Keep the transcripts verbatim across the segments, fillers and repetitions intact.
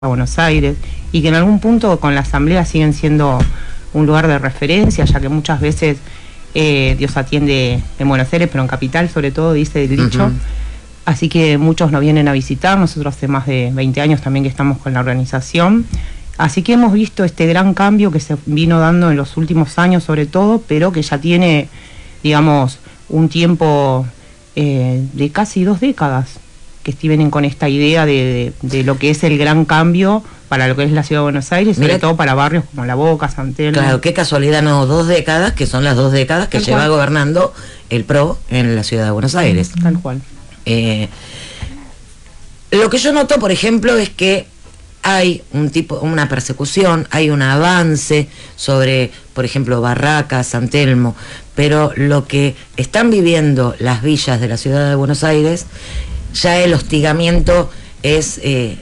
a Buenos Aires, y que en algún punto con la asamblea siguen siendo un lugar de referencia, ya que muchas veces eh, Dios atiende en Buenos Aires, pero en Capital sobre todo, dice el dicho. Uh-huh. Así que muchos nos vienen a visitar, nosotros hace más de veinte años también que estamos con la organización. Así que hemos visto este gran cambio que se vino dando en los últimos años sobre todo, pero que ya tiene, digamos, un tiempo eh, de casi dos décadas que vienen con esta idea de, de, de lo que es el gran cambio para lo que es la ciudad de Buenos Aires, sobre Mira, todo para barrios como La Boca, San Telmo. Claro, qué casualidad, no, dos décadas, que son las dos décadas que Tal lleva cual. gobernando el P R O en la ciudad de Buenos Aires. Tal cual. Eh, lo que yo noto, por ejemplo, es que hay un tipo, una persecución, hay un avance sobre, por ejemplo, Barracas, San Telmo, pero lo que están viviendo las villas de la ciudad de Buenos Aires, ya el hostigamiento es eh,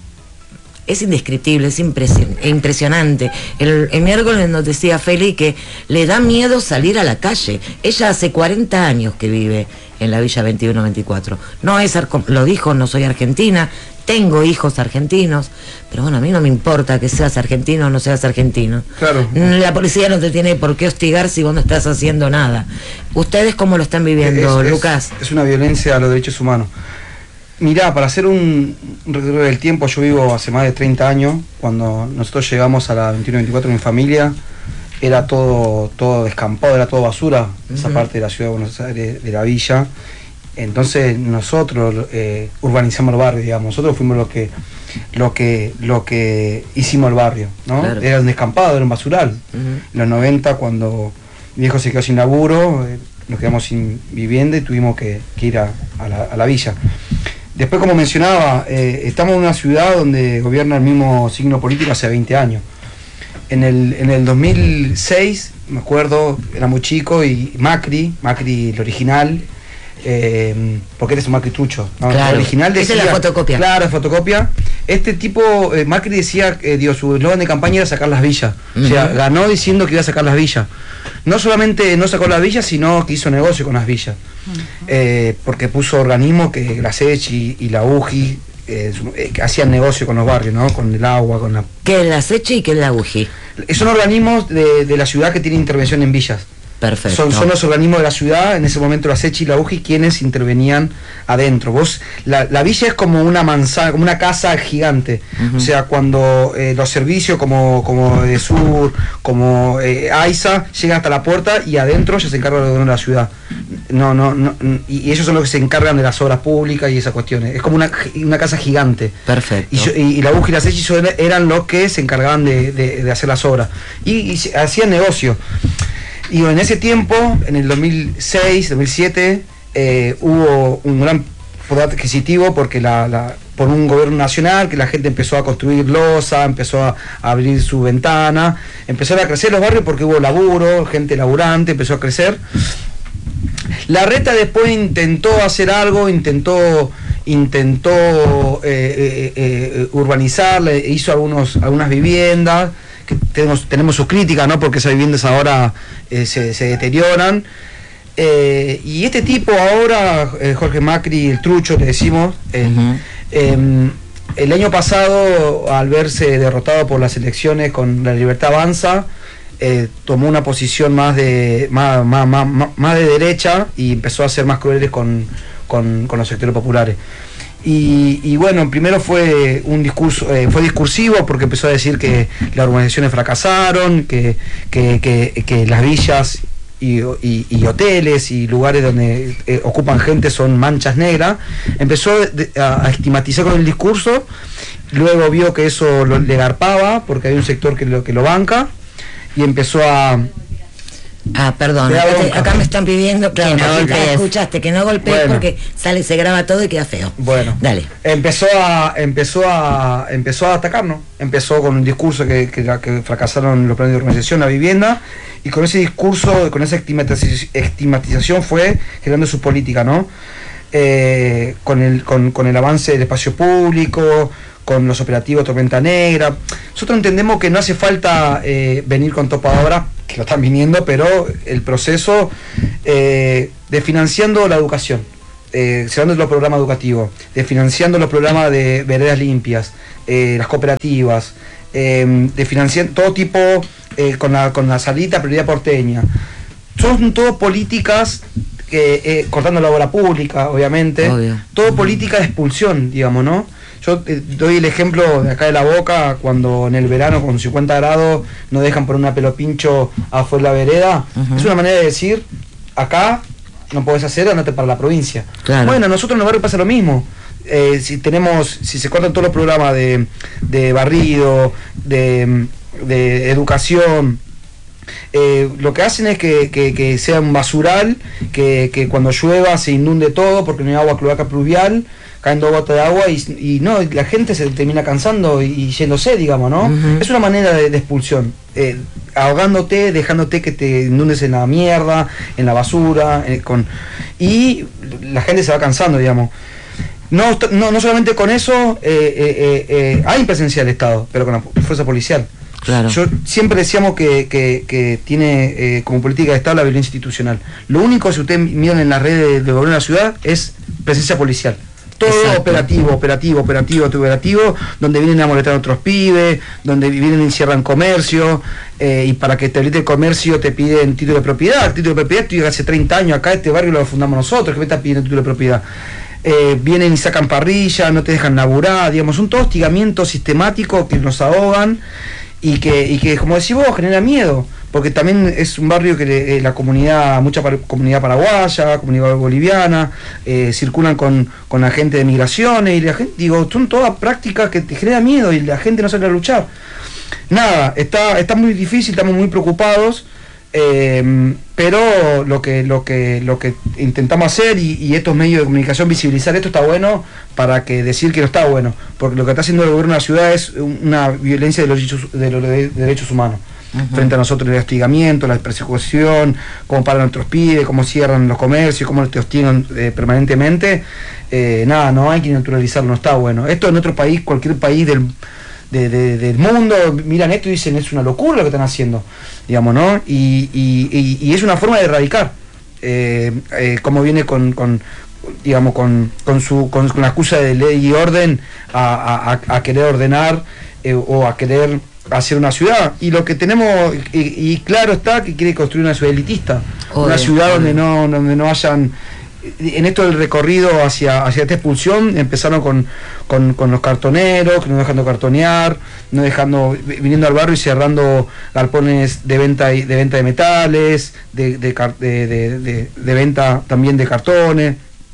es indescriptible, es impresionante. El, el miércoles nos decía Feli que le da miedo salir a la calle. Ella hace cuarenta años que vive en la Villa veintiuno veinticuatro. No es, lo dijo, no soy argentina, tengo hijos argentinos, pero bueno, a mí no me importa que seas argentino o no seas argentino. Claro. La policía no te tiene por qué hostigar si vos no estás haciendo nada. ¿Ustedes cómo lo están viviendo, es, Lucas? Es, es una violencia a los derechos humanos. Mirá, para hacer un recorrido del tiempo, yo vivo hace más de treinta años. Cuando nosotros llegamos a la veintiuno veinticuatro, mi familia era todo todo descampado, era todo basura, uh-huh. esa parte de la ciudad de Buenos Aires, de la villa. Entonces nosotros eh, urbanizamos el barrio, digamos. Nosotros fuimos los que lo que lo que hicimos el barrio, ¿no? Claro. Era un descampado, era un basural. Uh-huh. En los noventa, cuando mi viejo se quedó sin laburo, eh, nos quedamos sin vivienda y tuvimos que, que ir a, a, la, a la villa. Después, como mencionaba, eh, estamos en una ciudad donde gobierna el mismo signo político hace veinte años. En el, en el dos mil seis, me acuerdo, era muy chico, y Macri, Macri el original, eh, porque eres un Macri trucho, ¿no? Claro. El original decía, esa es la fotocopia. Claro, es fotocopia. Este tipo, eh, Macri decía, eh, digo, su eslogan de campaña era sacar las villas. Uh-huh. O sea, ganó diciendo que iba a sacar las villas. No solamente no sacó las villas, sino que hizo negocio con las villas. Uh-huh. eh, porque puso organismos que la SECHI y la U J I eh, eh, que hacían negocio con los barrios, ¿no? Con el agua, con la... ¿Qué es la SECHI y qué es la U J I? Son organismos de, de la ciudad que tienen intervención en villas. Perfecto. Son, son los organismos de la ciudad, en ese momento la SECHI y la U J I, quienes intervenían adentro. Vos, la, la villa es como una manzana, como una casa gigante. Uh-huh. O sea, cuando eh, los servicios como, como de Sur, como eh, AISA, llegan hasta la puerta y adentro ya se encargan de la ciudad. No, no, no, y ellos son los que se encargan de las obras públicas y esas cuestiones. Es como una, una casa gigante. Perfecto. Y, yo, y, y la U J I y la SECHI eran los que se encargaban de, de, de hacer las obras. Y, y hacían negocio. Y en ese tiempo, en el dos mil seis, dos mil siete, eh, hubo un gran poder adquisitivo porque la, la, por un gobierno nacional, que la gente empezó a construir losa, empezó a, a abrir su ventana, empezaron a crecer los barrios porque hubo laburo, gente laburante, empezó a crecer. La Reta después intentó hacer algo, intentó intentó eh, eh, eh, urbanizar, hizo algunos, algunas viviendas, que tenemos, tenemos sus críticas, ¿no? Porque esas viviendas ahora eh, se, se deterioran. Eh, y este tipo ahora, eh, Jorge Macri, el trucho, le decimos, eh, uh-huh. eh, el año pasado, al verse derrotado por las elecciones con La Libertad Avanza, eh, tomó una posición más de, más, más, más, más de derecha y empezó a ser más crueles con, con, con los sectores populares. Y, y bueno, primero fue un discurso, eh, fue discursivo porque empezó a decir que las urbanizaciones fracasaron, que, que, que, que las villas y, y, y hoteles y lugares donde eh, ocupan gente son manchas negras. Empezó a, a estigmatizar con el discurso, luego vio que eso lo, le garpaba porque hay un sector que lo, que lo banca y empezó a... Ah, perdón, acá, te, acá me están pidiendo claro, que no golpees. Escuchaste, que no golpees bueno. Porque sale, se graba todo y queda feo. Bueno, dale. Empezó a, empezó a, empezó a atacarnos. Empezó con un discurso que, que, que fracasaron los planes de urbanización, la vivienda, y con ese discurso, con esa estigmatización fue generando su política, ¿no? Eh, con el, con, con el avance del espacio público, con los operativos Tormenta Negra. Nosotros entendemos que no hace falta eh, venir con topadora, que lo están viniendo, pero el proceso eh, de financiando la educación. eh, cerrando los programas educativos, de financiando los programas de veredas limpias, eh, las cooperativas, eh, de financiar todo tipo, eh, con la con la salita prioridad porteña. Son todas políticas, eh, eh, cortando la obra pública, obviamente, Obvio. todo política de expulsión, digamos, ¿no? Yo eh, doy el ejemplo de acá de La Boca, cuando en el verano con cincuenta grados no dejan por una pelopincho afuera de la vereda. Uh-huh. Es una manera de decir, acá no podés hacer, andate para la provincia. Claro. Bueno, a nosotros en el barrio pasa lo mismo. Eh, si tenemos, si se cortan todos los programas de, de barrido, de, de educación, eh, lo que hacen es que, que, que sea un basural, que, que cuando llueva se inunde todo porque no hay agua cloaca pluvial, caen dos gotas de agua y, y no, la gente se termina cansando y, y yéndose, digamos, ¿no? Uh-huh. Es una manera de, de expulsión, eh, ahogándote, dejándote que te inundes en la mierda, en la basura, eh, con y la gente se va cansando, digamos. No, no, no solamente con eso, eh, eh, eh, hay presencia del Estado, pero con la fuerza policial. Claro. Yo siempre decíamos que, que, que tiene eh, como política de Estado la violencia institucional. Lo único, si ustedes miran en las redes de gobierno de la ciudad, es presencia policial. Todo Exacto. operativo, operativo, operativo, operativo, donde vienen a molestar a otros pibes, donde vienen y cierran comercio, eh, y para que te habilite el comercio te piden título de propiedad. El título de propiedad, tú hace treinta años acá, este barrio lo fundamos nosotros, que me estás pidiendo título de propiedad. Eh, vienen y sacan parrilla, no te dejan laburar, digamos, son todos hostigamientos sistemáticos que nos ahogan y que, y que como decís vos, genera miedo, porque también es un barrio que eh, la comunidad, mucha par, comunidad paraguaya, comunidad boliviana, eh, circulan con, con la gente de migraciones, y la gente, digo, son todas prácticas que te generan miedo y la gente no sale a luchar. Nada, está, está muy difícil, estamos muy preocupados. Eh, pero lo que lo que lo que intentamos hacer y, y estos medios de comunicación, visibilizar esto está bueno, para que decir que no está bueno, porque lo que está haciendo el gobierno de la ciudad es una violencia de los derechos, de los de derechos humanos. Uh-huh. Frente a nosotros, el hostigamiento, la persecución, cómo paran nuestros pibes, cómo cierran los comercios, cómo te hostigan eh, permanentemente. Eh, nada, no hay que naturalizarlo, no está bueno. Esto en otro país, cualquier país del De, de, del mundo, miran esto y dicen, es una locura lo que están haciendo, digamos, ¿no? Y, y, y, y es una forma de erradicar, eh, eh, como viene con, con digamos, con, con, su, con, con la excusa de ley y orden a, a, a querer ordenar eh, o a querer hacer una ciudad. Y lo que tenemos, y, y claro está que quiere construir una ciudad elitista, Oye, una ciudad donde no, donde no hayan... En esto del recorrido hacia, hacia esta expulsión empezaron con, con, con los cartoneros, que no dejando cartonear, no dejando, viniendo al barrio y cerrando galpones de venta de venta de metales, de, de, de, de, de, de venta también de cartones.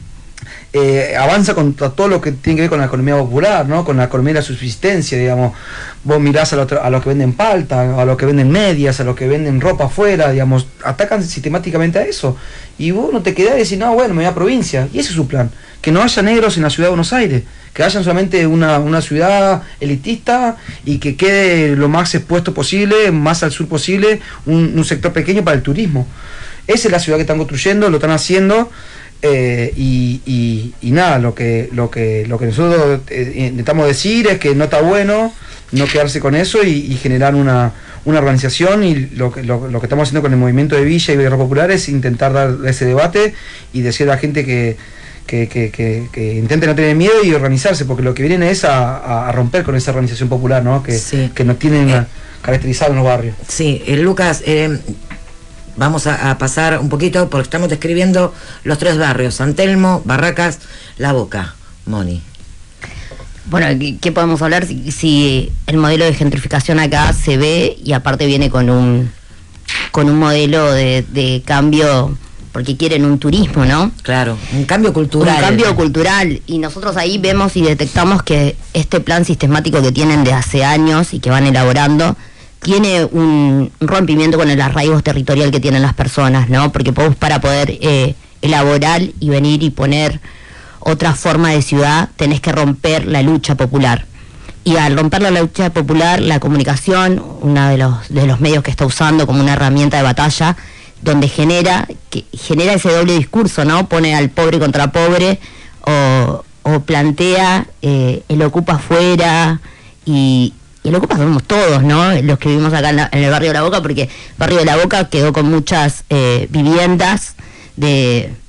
Eh, avanza contra todo lo que tiene que ver con la economía popular, ¿no? Con la economía de la subsistencia, digamos. Vos mirás a, lo, a los que venden palta, a los que venden medias, a los que venden ropa afuera, digamos, atacan sistemáticamente a eso. Y vos no te quedás y decís, no, bueno, me voy a provincia. Y ese es su plan, que no haya negros en la ciudad de Buenos Aires, que haya solamente una, una ciudad elitista y que quede lo más expuesto posible, más al sur posible, un, un sector pequeño para el turismo. Esa es la ciudad que están construyendo, lo están haciendo. Eh, y, y, y nada, lo que lo que lo que nosotros eh, intentamos decir es que no está bueno no quedarse con eso y, y generar una, una organización, y lo que lo, lo que estamos haciendo con el movimiento de Villa y Barrio Popular es intentar dar ese debate y decir a la gente que que, que, que, que intente no tener miedo y organizarse, porque lo que viene es a, a romper con esa organización popular, ¿no? Que, sí. que nos tienen eh, caracterizados en los barrios. Sí, eh, Lucas, eh, vamos a, a pasar un poquito, porque estamos describiendo los tres barrios: San Telmo, Barracas, La Boca. Moni. Bueno, ¿qué, qué podemos hablar si, si el modelo de gentrificación acá se ve y aparte viene con un con un modelo de, de cambio, porque quieren un turismo, ¿no? Claro, un cambio cultural. Un cambio cultural, y nosotros ahí vemos y detectamos que este plan sistemático que tienen de hace años y que van elaborando tiene un rompimiento con el arraigo territorial que tienen las personas, ¿no? Porque vos, para poder eh, elaborar y venir y poner otra forma de ciudad, tenés que romper la lucha popular. Y al romper la lucha popular, la comunicación, uno de los, de los medios que está usando como una herramienta de batalla, donde genera que genera ese doble discurso, ¿no? Pone al pobre contra pobre, o, o plantea eh, el ocupa afuera, y Y el ocupa somos todos, ¿no? Los que vivimos acá en, la, en el barrio de La Boca, porque el barrio de La Boca quedó con muchas eh, viviendas de,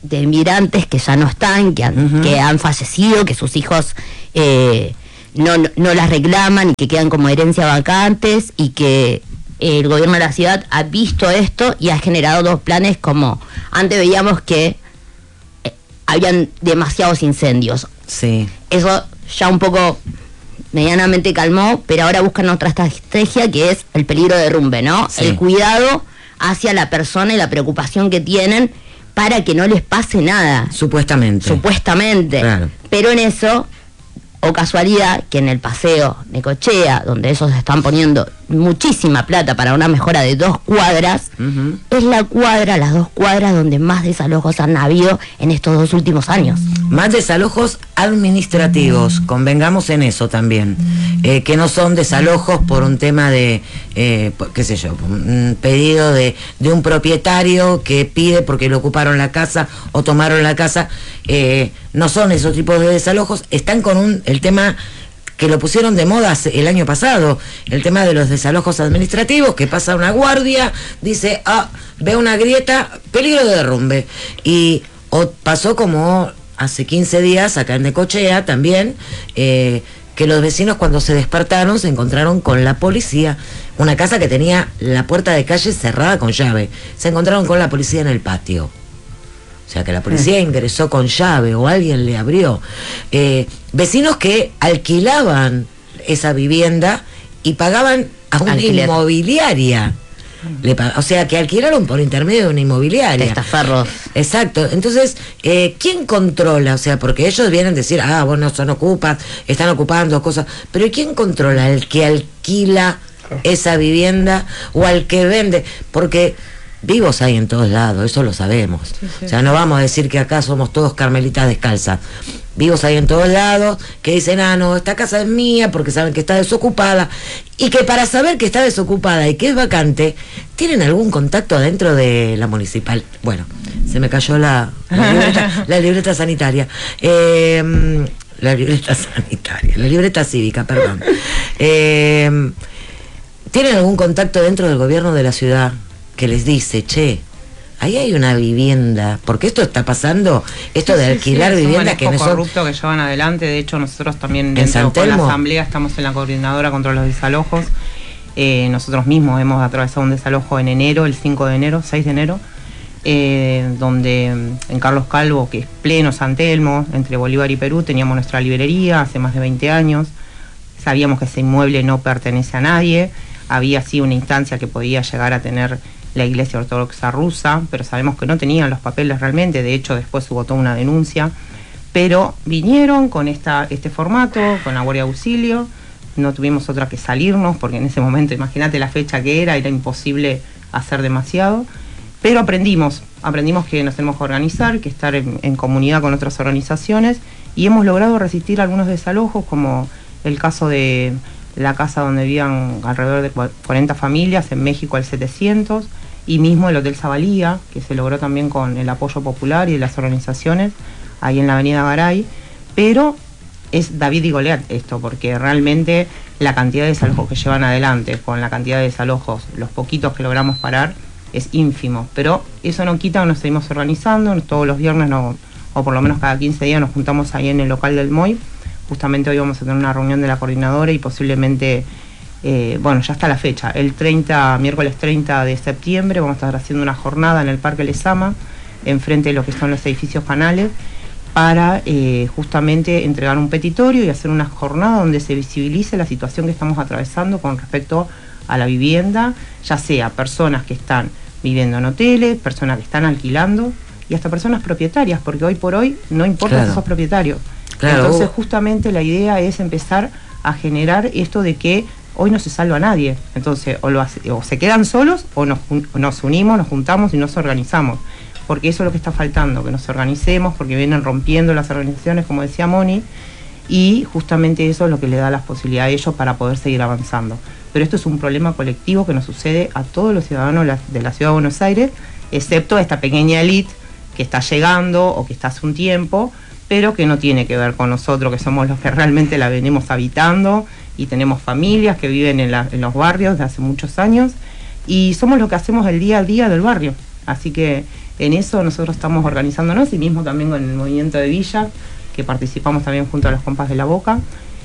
de inmigrantes que ya no están, que han, uh-huh. que han fallecido, que sus hijos eh, no, no, no las reclaman y que quedan como herencia vacantes, y que eh, el gobierno de la ciudad ha visto esto y ha generado dos planes. Como antes veíamos que eh, habían demasiados incendios. Sí. Eso ya un poco medianamente calmó, pero ahora buscan otra estrategia, que es el peligro de derrumbe, ¿no? Sí. El cuidado hacia la persona y la preocupación que tienen para que no les pase nada. Supuestamente. Supuestamente. Claro. Pero en eso, o casualidad, que en el paseo Necochea, donde ellos están poniendo muchísima plata para una mejora de dos cuadras, uh-huh. es la cuadra, las dos cuadras donde más desalojos han habido en estos dos últimos años. Más desalojos administrativos, convengamos en eso también, eh, que no son desalojos por un tema de, eh, qué sé yo, un pedido de, de un propietario que pide porque le ocuparon la casa o tomaron la casa, eh, no son esos tipos de desalojos, están con un, el tema que lo pusieron de moda el año pasado, el tema de los desalojos administrativos, que pasa una guardia, dice, ah, ve una grieta, peligro de derrumbe, y o pasó como hace quince días acá en Necochea también, eh, que los vecinos cuando se despertaron se encontraron con la policía, una casa que tenía la puerta de calle cerrada con llave, se encontraron con la policía en el patio. O sea que la policía ingresó con llave o alguien le abrió. Eh, vecinos que alquilaban esa vivienda y pagaban a una Alquiler. inmobiliaria. Le pag- o sea que alquilaron por intermedio de una inmobiliaria. Estafarros. Exacto. Entonces, eh, ¿quién controla? O sea, porque ellos vienen a decir, ah, bueno, son ocupas, están ocupando cosas. Pero ¿quién controla? ¿El que alquila esa vivienda o al que vende? Porque vivos hay en todos lados, eso lo sabemos. Sí, sí, o sea, no vamos a decir que acá somos todos carmelitas descalzas. Vivos hay en todos lados que dicen, ah, no, esta casa es mía porque saben que está desocupada. Y que para saber que está desocupada y que es vacante, ¿tienen algún contacto adentro de la municipal? Bueno, se me cayó la, la, libreta, la libreta sanitaria. Eh, la libreta sanitaria, la libreta cívica, perdón. Eh, ¿Tienen algún contacto dentro del gobierno de la ciudad que les dice, che, ahí hay una vivienda, porque esto está pasando, esto sí, de alquilar sí, sí, viviendas que no son corrupto que llevan adelante? De hecho, nosotros también dentro con la asamblea estamos en la coordinadora contra los desalojos. Eh, nosotros mismos hemos atravesado un desalojo en enero, el cinco de enero, seis de enero, eh, donde en Carlos Calvo, que es pleno San Telmo, entre Bolívar y Perú, teníamos nuestra librería hace más de veinte años. Sabíamos que ese inmueble no pertenece a nadie, había sí una instancia que podía llegar a tener la Iglesia Ortodoxa Rusa, pero sabemos que no tenían los papeles realmente. De hecho, después hubo toda una denuncia, pero vinieron con esta, este formato, con la Guardia de Auxilio, no tuvimos otra que salirnos, porque en ese momento, imagínate la fecha que era, era imposible hacer demasiado, pero aprendimos, aprendimos que nos tenemos que organizar, que estar en, en comunidad con otras organizaciones, y hemos logrado resistir algunos desalojos, como el caso de la casa donde vivían alrededor de cuarenta familias, en México al setecientos, y mismo el Hotel Zabalía, que se logró también con el apoyo popular y de las organizaciones, ahí en la avenida Garay. Pero es David y Goliat esto, porque realmente la cantidad de desalojos que llevan adelante, con la cantidad de desalojos, los poquitos que logramos parar, es ínfimo. Pero eso no quita que nos seguimos organizando, todos los viernes, no, o por lo menos cada quince días, nos juntamos ahí en el local del M O I. Justamente hoy vamos a tener una reunión de la coordinadora y posiblemente, eh, bueno, ya está la fecha, el treinta, miércoles treinta de septiembre, vamos a estar haciendo una jornada en el Parque Lezama, enfrente de lo que son los edificios canales, para eh, justamente entregar un petitorio y hacer una jornada donde se visibilice la situación que estamos atravesando con respecto a la vivienda, ya sea personas que están viviendo en hoteles, personas que están alquilando y hasta personas propietarias, porque hoy por hoy no importa claro. si sos propietario. Claro. Entonces justamente la idea es empezar a generar esto de que hoy no se salva a nadie. Entonces o, lo hace, o se quedan solos o nos, nos unimos, nos juntamos y nos organizamos. Porque eso es lo que está faltando, que nos organicemos, porque vienen rompiendo las organizaciones, como decía Moni, y justamente eso es lo que le da las posibilidades a ellos para poder seguir avanzando. Pero esto es un problema colectivo que nos sucede a todos los ciudadanos de la Ciudad de Buenos Aires, excepto a esta pequeña élite que está llegando o que está hace un tiempo, pero que no tiene que ver con nosotros, que somos los que realmente la venimos habitando y tenemos familias que viven en, la, en los barrios de hace muchos años y somos los que hacemos el día a día del barrio. Así que en eso nosotros estamos organizándonos, y mismo también con el movimiento de Villa, que participamos también junto a los compas de La Boca.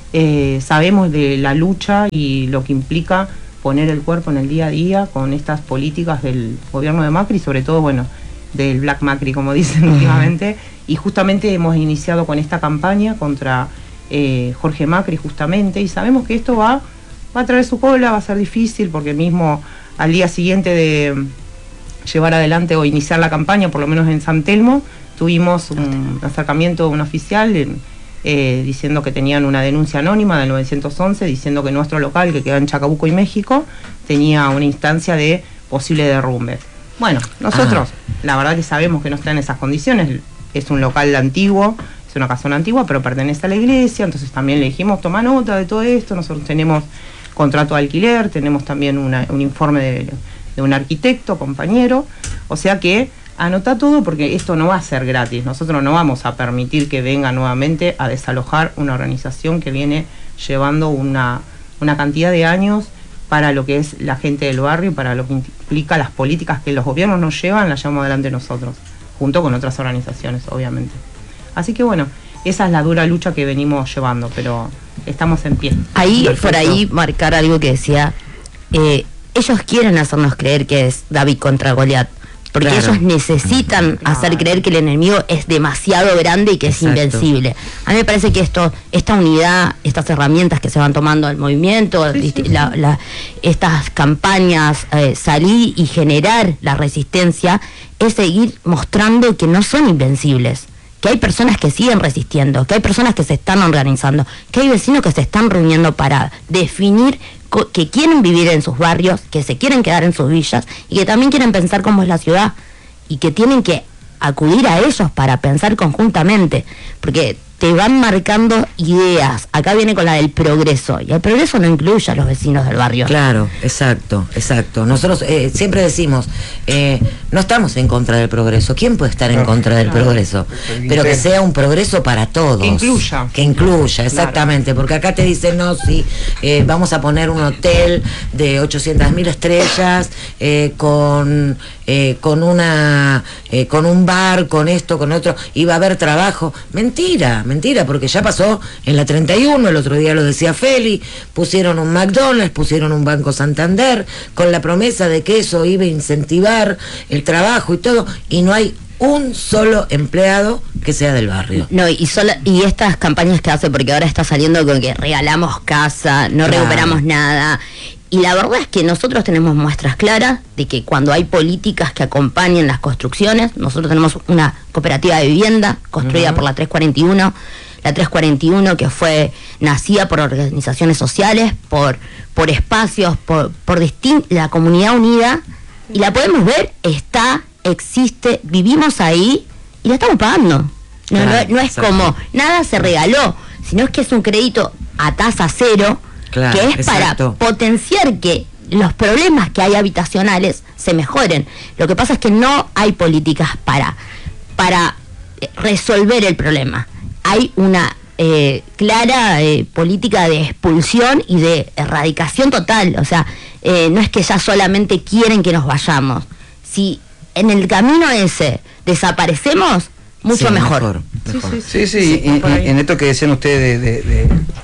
Eh, sabemos de la lucha y lo que implica poner el cuerpo en el día a día con estas políticas del gobierno de Macri, sobre todo, bueno, del Black Macri, como dicen uh-huh. últimamente, y justamente hemos iniciado con esta campaña contra eh, Jorge Macri, justamente, y sabemos que esto va, va a traer su cola, va a ser difícil, porque mismo al día siguiente de llevar adelante o iniciar la campaña, por lo menos en San Telmo, tuvimos un acercamiento de un oficial en, eh, diciendo que tenían una denuncia anónima del nueve once, diciendo que nuestro local, que queda en Chacabuco y México, tenía una instancia de posible derrumbe. Bueno, nosotros, ah. la verdad que sabemos que no está en esas condiciones, es un local antiguo, es una casona antigua, pero pertenece a la iglesia, entonces también le dijimos, toma nota de todo esto, nosotros tenemos contrato de alquiler, tenemos también una, un informe de, de un arquitecto, compañero, o sea que anota todo, porque esto no va a ser gratis, nosotros no vamos a permitir que venga nuevamente a desalojar una organización que viene llevando una, una cantidad de años para lo que es la gente del barrio, para lo que implica las políticas que los gobiernos nos llevan, las llevamos adelante nosotros, junto con otras organizaciones, obviamente. Así que bueno, esa es la dura lucha que venimos llevando, pero estamos en pie. Ahí, Perfecto. Por ahí, marcar algo que decía, eh, ellos quieren hacernos creer que es David contra Goliat, porque claro. ellos necesitan claro. hacer creer que el enemigo es demasiado grande y que Exacto. es invencible. A mí me parece que esto, esta unidad, estas herramientas que se van tomando al movimiento, sí, sí, la, la, estas campañas, eh, salir y generar la resistencia, es seguir mostrando que no son invencibles, que hay personas que siguen resistiendo, que hay personas que se están organizando, que hay vecinos que se están reuniendo para definir que quieren vivir en sus barrios, que se quieren quedar en sus villas y que también quieren pensar cómo es la ciudad y que tienen que acudir a ellos para pensar conjuntamente, porque te van marcando ideas. Acá viene con la del progreso, y el progreso no incluye a los vecinos del barrio. Claro, exacto, exacto. Nosotros eh, siempre decimos, eh, no estamos en contra del progreso. ¿Quién puede estar en contra del progreso? Pero que sea un progreso para todos. Que incluya. Que incluya, exactamente. Claro. Porque acá te dicen, no, sí, eh, vamos a poner un hotel de ochocientas mil estrellas, eh, con, eh, con, una, eh, con un bar, con esto, con otro, y va a haber trabajo. Mentira. Mentira, porque ya pasó en la treinta y uno, el otro día lo decía Feli, pusieron un McDonald's, pusieron un Banco Santander, con la promesa de que eso iba a incentivar el trabajo y todo, y no hay un solo empleado que sea del barrio. No, y sola, y estas campañas que hace, porque ahora está saliendo con que regalamos casa, no claro. recuperamos nada. Y la verdad es que nosotros tenemos muestras claras de que cuando hay políticas que acompañen las construcciones, nosotros tenemos una cooperativa de vivienda construida uh-huh. por la trescientos cuarenta y uno, la trescientos cuarenta y uno que fue nacida por organizaciones sociales, por, por espacios, por, por distin- la comunidad unida, y la podemos ver, está, existe, vivimos ahí y la estamos pagando. No, claro, no, no es exacto. como, nada se regaló, sino es que es un crédito a tasa cero, claro, que es exacto. para potenciar que los problemas que hay habitacionales se mejoren. Lo que pasa es que no hay políticas para, para resolver el problema. Hay una eh, clara eh, política de expulsión y de erradicación total. O sea, eh, no es que ya solamente quieren que nos vayamos. Si en el camino ese desaparecemos, mucho sí, mejor. mejor, mejor. Sí, sí, sí, sí, sí, sí y, y en esto que decían ustedes de, de, de,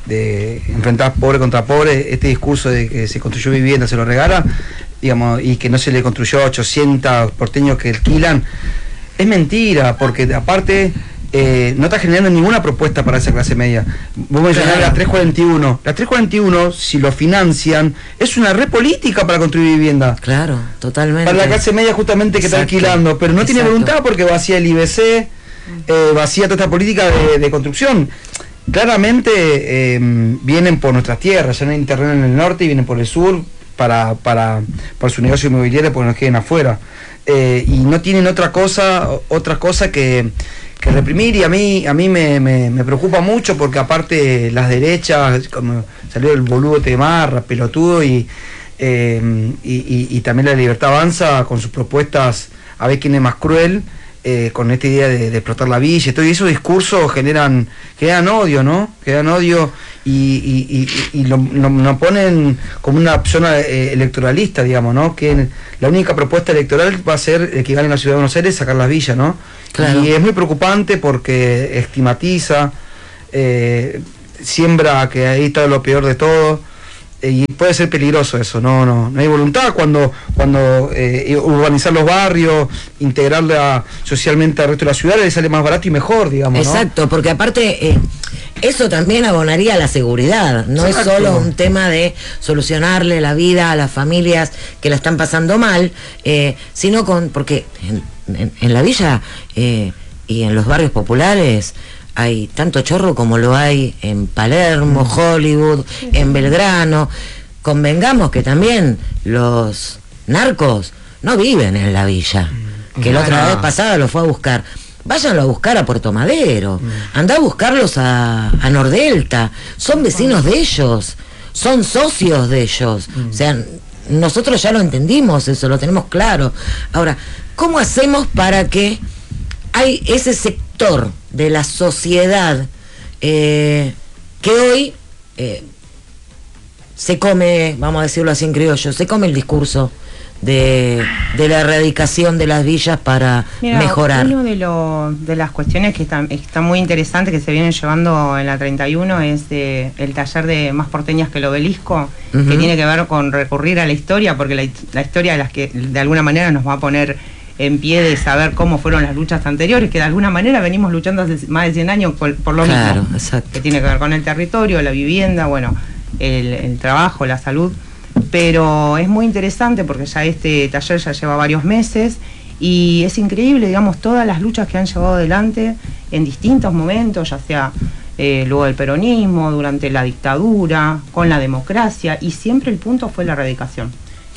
de enfrentar pobre contra pobre, este discurso de que se construyó vivienda, se lo regala, digamos, y que no se le construyó a ochocientos porteños que alquilan, es mentira, porque aparte eh, no está generando ninguna propuesta para esa clase media. Vos mencionás la trescientos cuarenta y uno. La trescientos cuarenta y uno, si lo financian, es una red política para construir vivienda. Claro, totalmente. Para la clase media justamente que Exacto. está alquilando, pero no Exacto. tiene voluntad porque vacía el I B C, eh, vacía toda esta política de, de construcción. Claramente eh, vienen por nuestras tierras, ya no hay terreno en el norte y vienen por el sur para, para, para su negocio inmobiliario porque nos queden afuera. Eh, y no tienen otra cosa, otra cosa que, que reprimir, y a mí, a mí me, me, me preocupa mucho porque aparte las derechas, como salió el boludo Temarra, pelotudo, y, eh, y, y, y también la Libertad Avanza con sus propuestas a ver quién es más cruel. eh, con esta idea de, de explotar la villa y todo, y esos discursos generan, generan odio, ¿no? Generan odio y, y, y, y lo, lo, lo ponen como una zona eh, electoralista, digamos, ¿no? Que la única propuesta electoral va a ser eh, que gane la ciudad de Buenos Aires sacar las villas, ¿no? Claro. Y es muy preocupante porque estigmatiza, eh, siembra que ahí está lo peor de todo. Y puede ser peligroso eso, no no no hay voluntad cuando cuando eh, urbanizar los barrios, integrarla socialmente al resto de la ciudad, le sale más barato y mejor, digamos, ¿no? Exacto, porque aparte eh, eso también abonaría a la seguridad, no Exacto. es solo un tema de solucionarle la vida a las familias que la están pasando mal, eh, sino con, porque en, en, en la villa eh, y en los barrios populares hay tanto chorro como lo hay en Palermo, Hollywood, en Belgrano. Convengamos que también los narcos no viven en la villa, que la otra vez pasada lo fue a buscar. Váyanlo a buscar a Puerto Madero, andá a buscarlos a, a Nordelta, son vecinos de ellos, son socios de ellos. O sea, nosotros ya lo entendimos, eso lo tenemos claro. Ahora, ¿cómo hacemos para que hay ese sector de la sociedad eh, que hoy eh, se come, vamos a decirlo así en criollo, se come el discurso de, de la erradicación de las villas para Mira, mejorar? Una de, lo, de las cuestiones que están está muy interesantes que se vienen llevando en la treinta y uno es de, el taller de Más porteñas que el obelisco, uh-huh. que tiene que ver con recurrir a la historia, porque la, la historia de las que de alguna manera nos va a poner en pie de saber cómo fueron las luchas anteriores, que de alguna manera venimos luchando hace más de cien años por, por lo claro, mismo, exacto. que tiene que ver con el territorio, la vivienda, bueno, el, el trabajo, la salud, pero es muy interesante porque ya este taller ya lleva varios meses y es increíble, digamos, todas las luchas que han llevado adelante en distintos momentos, ya sea eh, luego del peronismo, durante la dictadura, con la democracia, y siempre el punto fue la erradicación.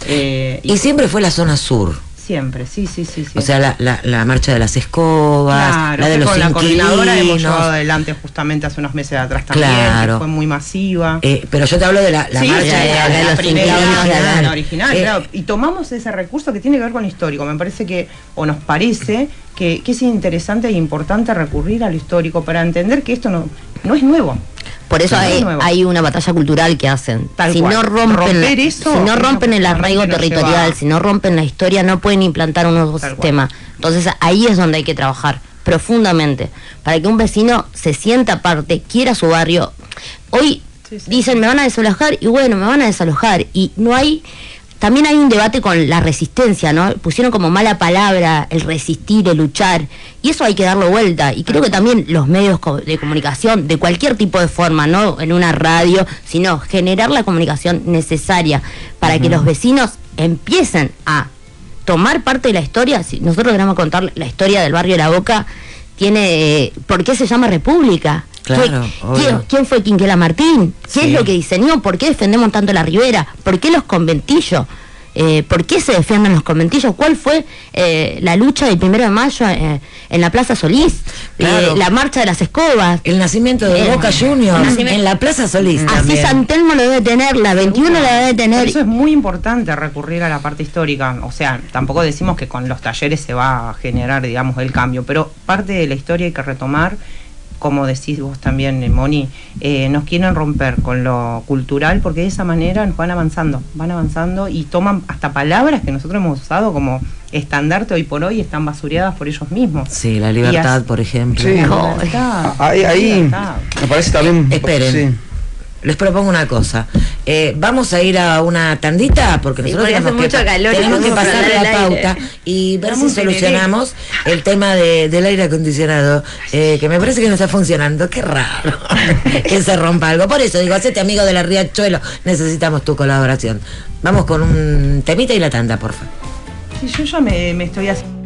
Eh, y, y siempre fue la zona sur. Siempre, sí, sí, sí, sí. O sea, la, la, la marcha de las escobas, claro, la de los con la coordinadora hemos inquilinos. llevado adelante justamente hace unos meses atrás también, Claro. que fue muy masiva. Eh, pero yo te hablo de la, la sí, marcha sí, de, la, de la los primera, inquilinos. la original, Eh, claro. Y tomamos ese recurso que tiene que ver con lo histórico. Me parece que, o nos parece, que, que es interesante e importante recurrir a lo histórico para entender que esto no, no es nuevo. Por eso hay, hay una batalla cultural que hacen. Tal si cual. no rompen, Romper eso, si no rompen el arraigo territorial, lleva... si no rompen la historia, no pueden implantar un nuevo Tal sistema. cual. Entonces ahí es donde hay que trabajar profundamente para que un vecino se sienta parte, quiera su barrio. Hoy sí, sí. dicen me van a desalojar y bueno, me van a desalojar y no hay. También hay un debate con la resistencia, ¿no? Pusieron como mala palabra el resistir, el luchar, y eso hay que darlo vuelta. Y creo que también los medios de comunicación, de cualquier tipo de forma, no en una radio, sino generar la comunicación necesaria para uh-huh. que los vecinos empiecen a tomar parte de la historia. Si nosotros queremos contar la historia del barrio de La Boca, tiene, ¿por qué se llama República? Claro, ¿Quién, ¿Quién fue Quinquela Martín? ¿Qué sí. es lo que diseñó? ¿Por qué defendemos tanto la Ribera? ¿Por qué los conventillos? Eh, ¿Por qué se defienden los conventillos? ¿Cuál fue eh, la lucha del primero de mayo eh, en la Plaza Solís? Claro. Eh, la marcha de las escobas. El nacimiento de eh, Boca Juniors en la Plaza Solís. Así también. San Telmo lo debe tener, la veintiuno la debe tener. Por eso es muy importante recurrir a la parte histórica. O sea, tampoco decimos que con los talleres se va a generar, digamos, el cambio, pero parte de la historia hay que retomar. Como decís vos también, Moni, eh, nos quieren romper con lo cultural porque de esa manera nos van avanzando, van avanzando y toman hasta palabras que nosotros hemos usado como estandarte hoy por hoy, están basureadas por ellos mismos. Sí, la libertad, así, por ejemplo. Sí, no, libertad, ahí, ahí libertad. Me parece también... Esperen. Sí. Les propongo una cosa. Eh, vamos a ir a una tandita porque sí, nosotros tenemos, mucho que, calor, tenemos que pasar la pauta aire. y ver Estamos si solucionamos el tema de, del aire acondicionado, eh, que me parece que no está funcionando. Qué raro que se rompa algo. Por eso digo, hacete amigo de la Riachuelo, necesitamos tu colaboración. Vamos con un temita y la tanda, por favor. Sí, yo ya me, me estoy haciendo...